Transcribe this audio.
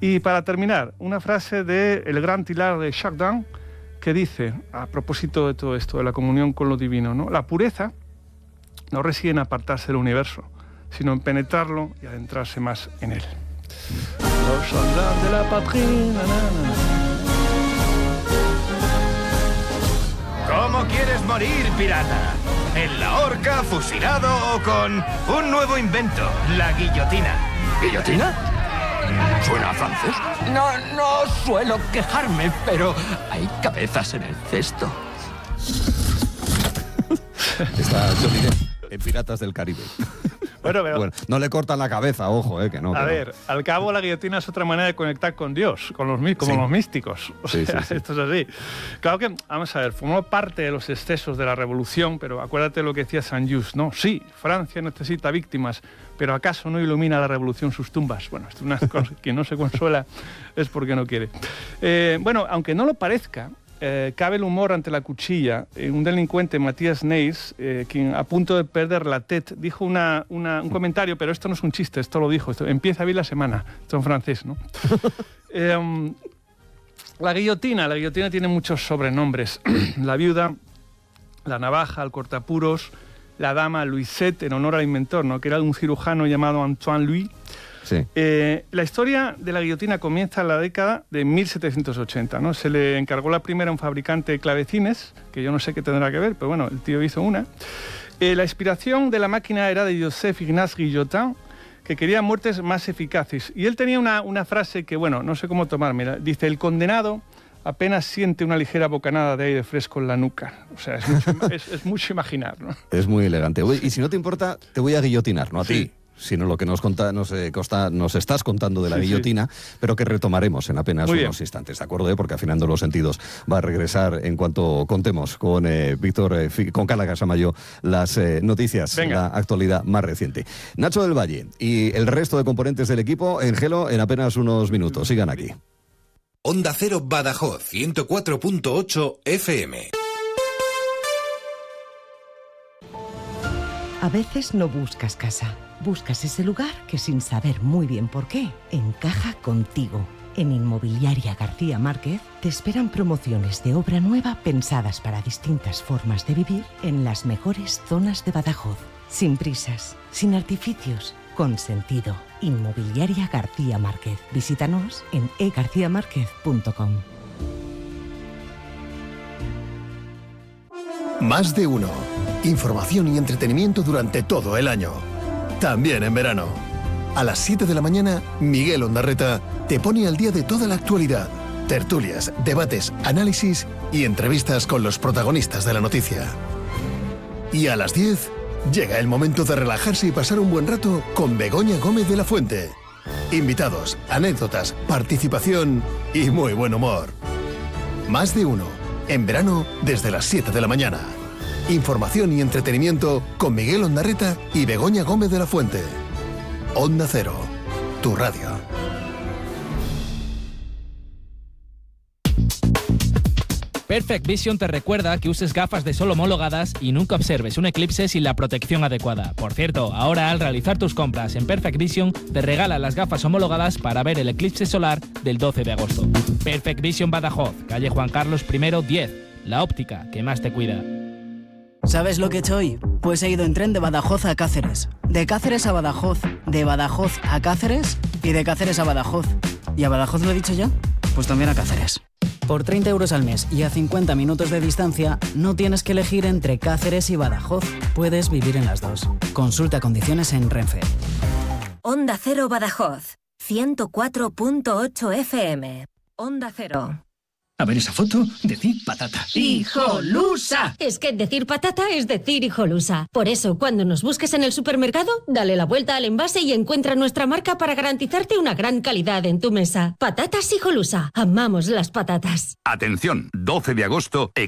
Y para terminar, una frase de el gran Teilhard de Chardin que dice, a propósito de todo esto, de la comunión con lo divino, ¿no? La pureza no reside en apartarse del universo, sino en penetrarlo y adentrarse más en él. Los soldados de la patria. ¿Cómo quieres morir, pirata? ¿En la horca, fusilado o con un nuevo invento, la guillotina? ¿Guillotina? ¿Suena a francés? No suelo quejarme, pero hay cabezas en el cesto. Está Johnny Depp en Piratas del Caribe. Bueno, no le cortan la cabeza, ojo, que no. A ver, al cabo la guillotina es otra manera de conectar con Dios, como los místicos. O sea, esto es así. Claro que, vamos a ver, formó parte de los excesos de la revolución, pero acuérdate lo que decía Saint-Just, ¿no? Sí, Francia necesita víctimas, pero ¿acaso no ilumina la revolución sus tumbas? Bueno, esto es una cosa que no se consuela, es porque no quiere. Bueno, aunque no lo parezca, cabe el humor ante la cuchilla. Un delincuente, Matías Neis, quien a punto de perder la tête, dijo un comentario, pero esto no es un chiste, esto lo dijo, empieza bien la semana, esto en francés, ¿no? La guillotina tiene muchos sobrenombres. La viuda, la navaja, el cortapuros, la dama Louisette, en honor al inventor, ¿no? Que era un cirujano llamado Antoine Louis. Sí. La historia de la guillotina comienza en la década de 1780, ¿no? Se le encargó la primera a un fabricante de clavecines, que yo no sé qué tendrá que ver, pero bueno, el tío hizo una. La inspiración de la máquina era de Joseph Ignace Guillotin, que quería muertes más eficaces. Y él tenía una frase que, bueno, no sé cómo tomar. Mira, dice, el condenado apenas siente una ligera bocanada de aire fresco en la nuca. O sea, es mucho imaginar, ¿no? Es muy elegante. Y si no te importa, te voy a guillotinar, no a ti, sino lo que nos estás contando de la guillotina, pero que retomaremos en apenas unos instantes, ¿de acuerdo? Porque Afinando los Sentidos va a regresar en cuanto contemos con con Carla Casamayo las noticias, la actualidad más reciente. Nacho del Valle y el resto de componentes del equipo en Gelo en apenas unos minutos. Sigan aquí. Onda Cero Badajoz, 104.8 FM. A veces no buscas casa, buscas ese lugar que sin saber muy bien por qué, encaja contigo. En Inmobiliaria García Márquez te esperan promociones de obra nueva pensadas para distintas formas de vivir en las mejores zonas de Badajoz. Sin prisas, sin artificios, con sentido. Inmobiliaria García Márquez. Visítanos en egarciamarquez.com. Más de uno. Información y entretenimiento durante todo el año. También en verano. A las 7 de la mañana, Miguel Ondarreta te pone al día de toda la actualidad. Tertulias, debates, análisis y entrevistas con los protagonistas de la noticia. Y a las 10, llega el momento de relajarse y pasar un buen rato con Begoña Gómez de la Fuente. Invitados, anécdotas, participación y muy buen humor. Más de uno. En verano, desde las 7 de la mañana. Información y entretenimiento con Miguel Ondarreta y Begoña Gómez de la Fuente. Onda Cero, tu radio. Perfect Vision te recuerda que uses gafas de sol homologadas y nunca observes un eclipse sin la protección adecuada. Por cierto, ahora al realizar tus compras en Perfect Vision te regalan las gafas homologadas para ver el eclipse solar del 12 de agosto. Perfect Vision Badajoz, calle Juan Carlos I 10, la óptica que más te cuida. ¿Sabes lo que he hecho hoy? Pues he ido en tren de Badajoz a Cáceres, de Cáceres a Badajoz, de Badajoz a Cáceres y de Cáceres a Badajoz. ¿Y a Badajoz lo he dicho ya? Pues también a Cáceres. Por 30 euros al mes y a 50 minutos de distancia, no tienes que elegir entre Cáceres y Badajoz. Puedes vivir en las dos. Consulta condiciones en Renfe. Onda Cero Badajoz, 104.8 FM. Onda Cero. A ver esa foto, decir patata. ¡Hijolusa! Es que decir patata es decir hijolusa. Por eso, cuando nos busques en el supermercado, dale la vuelta al envase y encuentra nuestra marca para garantizarte una gran calidad en tu mesa. Patatas Hijolusa. Amamos las patatas. Atención, 12 de agosto,